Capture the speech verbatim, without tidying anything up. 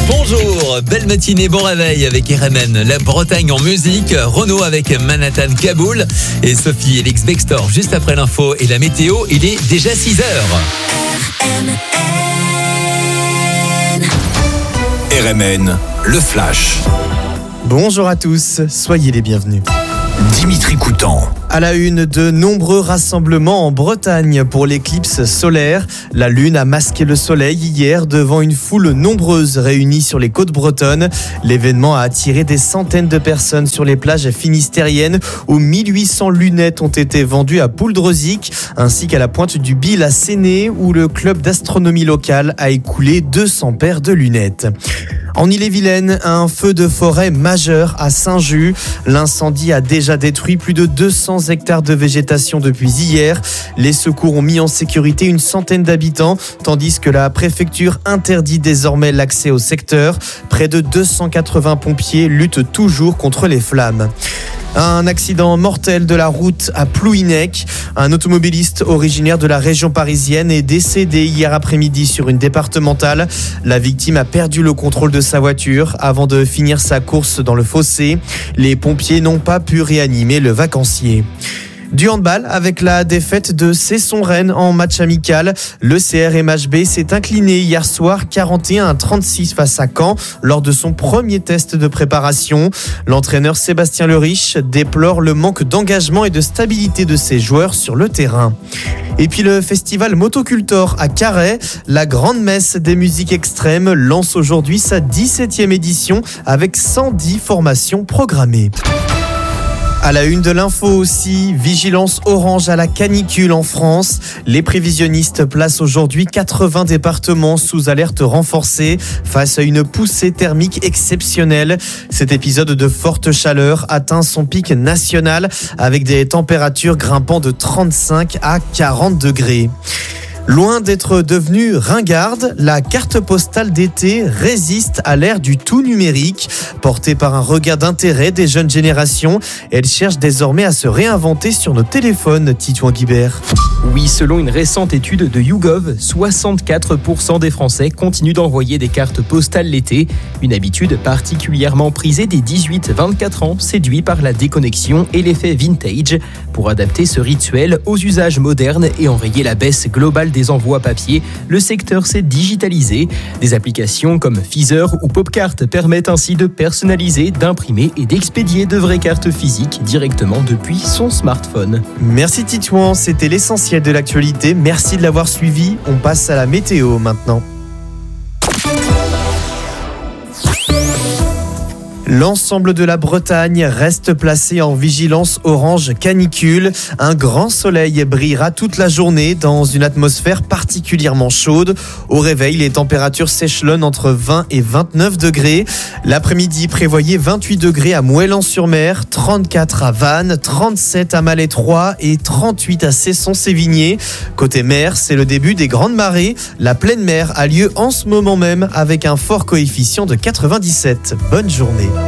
Bonjour, belle matinée, bon réveil avec R M N, la Bretagne en musique, Renaud avec Manhattan Kaboul et Sophie et Lix Bextor juste après l'info et la météo, il est déjà six heures. R M N, le flash. Bonjour à tous, soyez les bienvenus. Dimitri Coutan. À la une, de nombreux rassemblements en Bretagne pour l'éclipse solaire. La lune a masqué le soleil hier devant une foule nombreuse réunie sur les côtes bretonnes. L'événement a attiré des centaines de personnes sur les plages finistériennes où mille huit cents lunettes ont été vendues à Pouldreuzic ainsi qu'à la pointe du Bil à Séné où le club d'astronomie local a écoulé deux cents paires de lunettes. En Ille-et-Vilaine, un feu de forêt majeur à Saint-Just. L'incendie a déjà détruit plus de deux cents hectares de végétation depuis hier. Les secours ont mis en sécurité une centaine d'habitants, tandis que la préfecture interdit désormais l'accès au secteur. Près de deux cent quatre-vingts pompiers luttent toujours contre les flammes. Un accident mortel de la route à Plouhinec. Un automobiliste originaire de la région parisienne est décédé hier après-midi sur une départementale. La victime a perdu le contrôle de sa voiture avant de finir sa course dans le fossé. Les pompiers n'ont pas pu réanimer le vacancier. Du handball avec la défaite de Cesson-Rennes en match amical. Le C R M H B s'est incliné hier soir quarante et un à trente-six face à Caen lors de son premier test de préparation. L'entraîneur Sébastien Leriche déplore le manque d'engagement et de stabilité de ses joueurs sur le terrain. Et puis le festival Motocultor à Carhaix, la grande messe des musiques extrêmes lance aujourd'hui sa dix-septième édition avec cent dix formations programmées. À la une de l'info aussi, vigilance orange à la canicule en France. Les prévisionnistes placent aujourd'hui quatre-vingts départements sous alerte renforcée face à une poussée thermique exceptionnelle. Cet épisode de forte chaleur atteint son pic national avec des températures grimpant de trente-cinq à quarante degrés. Loin d'être devenue ringarde, la carte postale d'été résiste à l'ère du tout numérique. Portée par un regain d'intérêt des jeunes générations, elle cherche désormais à se réinventer sur nos téléphones, Titouan Guibert. Oui, selon une récente étude de YouGov, soixante-quatre pour cent des Français continuent d'envoyer des cartes postales l'été. Une habitude particulièrement prisée des dix-huit à vingt-quatre ans, séduits par la déconnexion et l'effet vintage. Pour adapter ce rituel aux usages modernes et enrayer la baisse globale des envois papier, le secteur s'est digitalisé. Des applications comme Feezer ou Popcart permettent ainsi de personnaliser, d'imprimer et d'expédier de vraies cartes physiques directement depuis son smartphone. Merci Titouan, c'était l'essentiel de l'actualité. Merci de l'avoir suivi. On passe à la météo maintenant. L'ensemble de la Bretagne reste placé en vigilance orange canicule. Un grand soleil brillera toute la journée dans une atmosphère particulièrement chaude. Au réveil, les températures s'échelonnent entre vingt et vingt-neuf degrés. L'après-midi, prévoyez vingt-huit degrés à Moëlan-sur-Mer, trente-quatre à Vannes, trente-sept à Malétroit et trente-huit à Cesson-Sévigné. Côté mer, c'est le début des grandes marées. La pleine mer a lieu en ce moment même avec un fort coefficient de quatre-vingt-dix-sept. Bonne journée.